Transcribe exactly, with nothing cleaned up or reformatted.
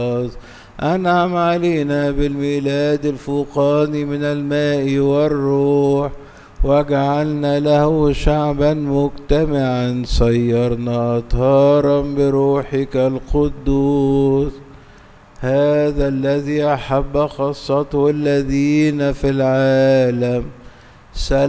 أنعم علينا بالميلاد الفوقاني من الماء والروح، وجعلنا له شعبا مجتمعا، صيرنا أطهارا بروحك القدوس. هذا الذي أحب خاصته الذين في العالم، سلام